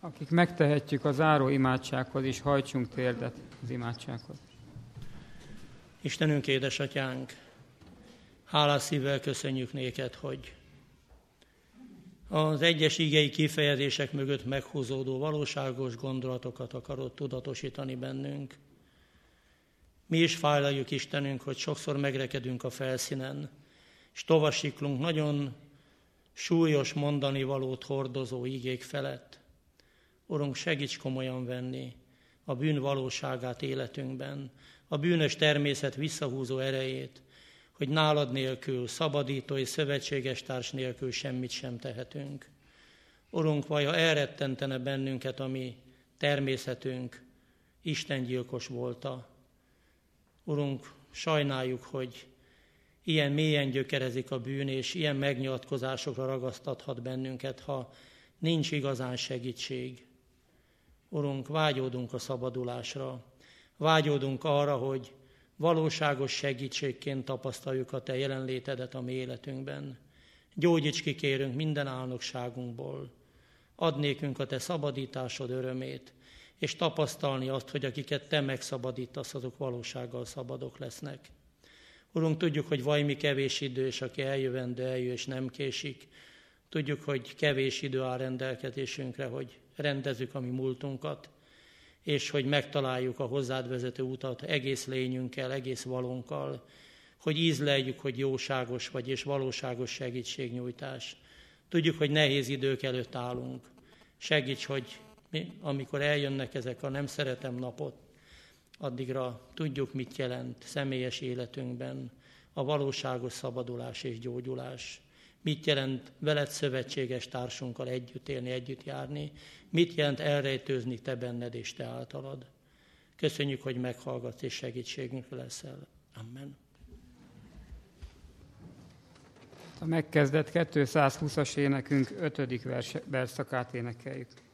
Akik megtehetjük a záró imádsághoz, és hajtsunk térdet az imádsághoz. Istenünk, édesatyánk, hálás szívvel köszönjük néked, hogy az egyes igei kifejezések mögött meghúzódó valóságos gondolatokat akarod tudatosítani bennünk. Mi is fájlaljuk, Istenünk, hogy sokszor megrekedünk a felszínen, és tovasiklunk nagyon súlyos mondani valót hordozó igék felett. Urunk, segíts komolyan venni a bűn valóságát életünkben, a bűnös természet visszahúzó erejét, hogy nálad nélkül, szabadító és szövetséges társ nélkül semmit sem tehetünk. Urunk, vajon elrettentene bennünket, a mi természetünk istengyilkos volta. Urunk, sajnáljuk, hogy ilyen mélyen gyökerezik a bűn, és ilyen megnyilatkozásokra ragasztathat bennünket, ha nincs igazán segítség. Urunk, vágyódunk a szabadulásra, vágyódunk arra, hogy valóságos segítségként tapasztaljuk a Te jelenlétedet a mi életünkben. Gyógyíts ki, kérünk, minden álnokságunkból. Add nékünk a Te szabadításod örömét, és tapasztalni azt, hogy akiket Te megszabadítasz, azok valósággal szabadok lesznek. Urunk, tudjuk, hogy vajmi kevés idő, és aki eljövendő, eljö, és nem késik. Tudjuk, hogy kevés idő áll rendelkezésünkre, hogy rendezzük a mi múltunkat, és hogy megtaláljuk a hozzád vezető utat egész lényünkkel, egész valónkkal, hogy ízleljük, hogy jóságos vagy és valóságos segítségnyújtás. Tudjuk, hogy nehéz idők előtt állunk. Segíts, hogy mi, amikor eljönnek ezek a nem szeretem napot, addigra tudjuk, mit jelent személyes életünkben a valóságos szabadulás és gyógyulás. Mit jelent veled szövetséges társunkkal együtt élni, együtt járni? Mit jelent elrejtőzni te benned és te általad? Köszönjük, hogy meghallgatsz és segítségünk leszel. Amen. A megkezdett 220-as énekünk 5. verszakát énekeljük.